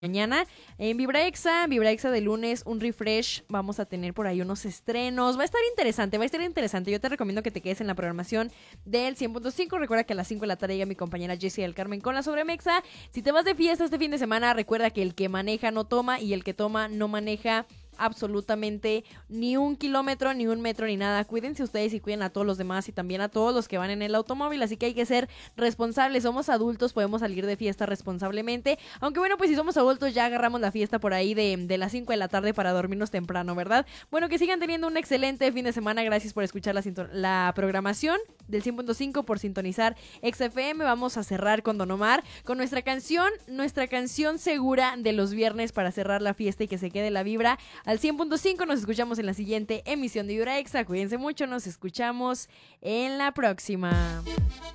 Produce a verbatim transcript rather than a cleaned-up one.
Mañana en Vibra Exa, Vibra Exa de lunes, un refresh, vamos a tener por ahí unos estrenos, va a estar interesante, va a estar interesante, yo te recomiendo que te quedes en la programación del cien punto cinco, recuerda que a las cinco de la tarde llega mi compañera Jessie del Carmen con la Sobremexa. Si te vas de fiesta este fin de semana, recuerda que el que maneja no toma y el que toma no maneja absolutamente ni un kilómetro, ni un metro, ni nada. Cuídense ustedes y cuiden a todos los demás y también a todos los que van en el automóvil, así que hay que ser responsables, somos adultos, podemos salir de fiesta responsablemente, aunque bueno, pues si somos adultos ya agarramos la fiesta por ahí de, de las cinco de la tarde para dormirnos temprano, ¿verdad? Bueno, que sigan teniendo un excelente fin de semana, gracias por escuchar la, la programación del cien punto cinco, por sintonizar X F M. Vamos a cerrar con Don Omar, con nuestra canción, nuestra canción segura de los viernes para cerrar la fiesta y que se quede la vibra al cien punto cinco. Nos escuchamos en la siguiente emisión de Vibra Exa. Cuídense mucho, nos escuchamos en la próxima.